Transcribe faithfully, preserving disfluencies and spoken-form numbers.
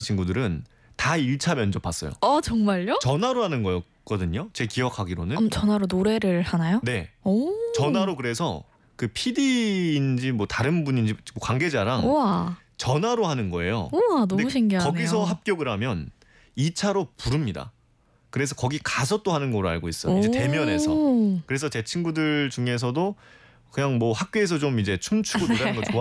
친구들은 다 일 차 면접 봤어요. 어 정말요? 전화로 하는 거였거든요. 제 기억하기로는. 음 전화로 노래를 하나요? 네. 오. 전화로 그래서 그 피디인지 뭐 다른 분인지 뭐 관계자랑 우와. 전화로 하는 거예요. 우와 근데 너무 신기하네요. 거기서 합격을 하면 이 차로 부릅니다. 그래서 거기 가서 또 하는 걸로 알고 있어요. 이제 대면에서. 그래서 제 친구들 중에서도 그냥 뭐 학교에서 좀 이제 춤추고 노래하는 거 좋아